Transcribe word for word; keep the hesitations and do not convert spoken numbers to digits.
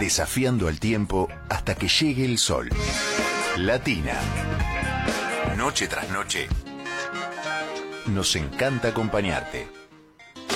desafiando al tiempo hasta que llegue el sol. Latina. Noche tras noche. Nos encanta acompañarte.